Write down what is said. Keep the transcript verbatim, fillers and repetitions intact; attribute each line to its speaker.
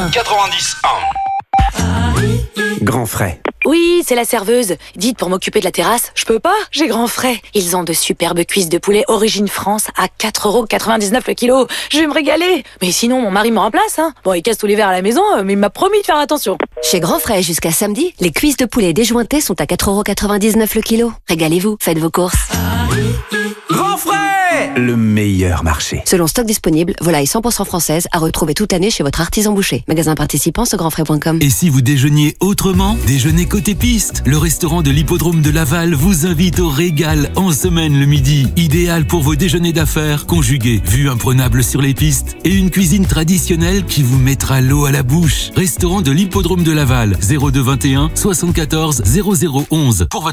Speaker 1: un.
Speaker 2: quatre-vingt-dix un.
Speaker 3: Grand Frais.
Speaker 1: Oui, c'est la serveuse. Dites, pour m'occuper de la terrasse, je peux pas, j'ai Grand Frais. Ils ont de superbes cuisses de poulet origine France à quatre euros quatre-vingt-dix-neuf le kilo. Je vais me régaler. Mais sinon, mon mari me remplace, hein. Bon, il casse tous les verres à la maison, mais il m'a promis de faire attention.
Speaker 4: Chez Grand Frais, jusqu'à samedi, les cuisses de poulet déjointées sont à quatre euros quatre-vingt-dix-neuf le kilo. Régalez-vous, faites vos courses.
Speaker 3: Grand Frais, le meilleur marché.
Speaker 4: Selon stock disponible, volaille cent pour cent française à retrouver toute année chez votre artisan boucher. Magasin participant sur grand frais point com.
Speaker 5: Et si vous déjeuniez autrement? Déjeunez côté piste. Le restaurant de l'hippodrome de Laval vous invite au régal en semaine le midi. Idéal pour vos déjeuners d'affaires conjugués, vue imprenable sur les pistes et une cuisine traditionnelle qui vous mettra l'eau à la bouche. Restaurant de l'hippodrome de Laval, zéro deux vingt et un soixante-quatorze zéro zéro onze. Pour votre